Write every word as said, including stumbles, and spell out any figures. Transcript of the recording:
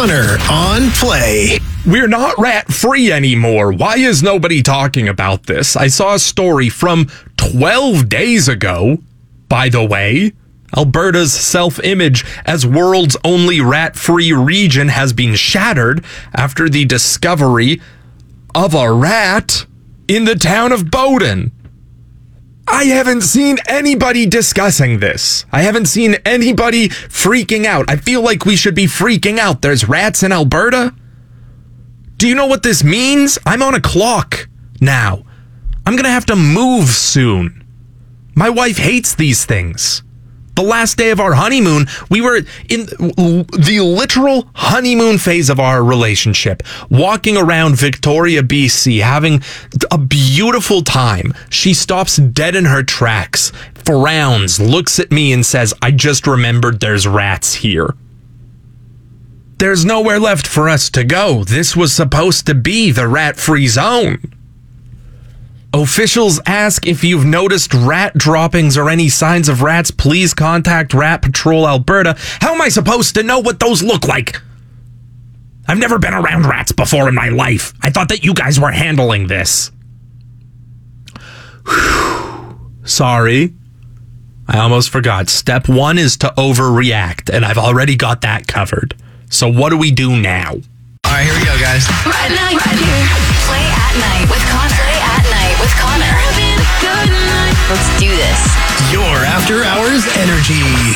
Connor on Play. We're not rat-free anymore. Why is nobody talking about this? I saw a story from twelve days ago, by the way. Alberta's self-image as world's only rat-free region has been shattered after the discovery of a rat in the town of Bowden. I haven't seen anybody discussing this. I haven't seen anybody freaking out. I feel like we should be freaking out. There's rats in Alberta? Do you know what this means? I'm on a clock now. I'm going to have to move soon. My wife hates these things. The last day of our honeymoon, we were in the literal honeymoon phase of our relationship, walking around Victoria, B C, having a beautiful time. She stops dead in her tracks, frowns, looks at me and says, I just remembered there's rats here. There's nowhere left for us to go. This was supposed to be the rat-free zone. Officials ask if you've noticed rat droppings or any signs of rats, please contact Rat Patrol Alberta. How am I supposed to know what those look like? I've never been around rats before in my life. I thought that you guys were handling this. Whew. Sorry. I almost forgot. Step one is to overreact, and I've already got that covered. So what do we do now? All right, here we go, guys. Right now, right here. Play at night with Connor. Play at night with Connor. Let's do this. Your after hours energy.